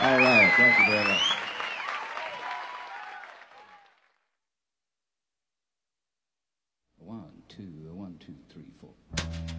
All right. Thank you very much. One, two, 1, 2, 3, 4.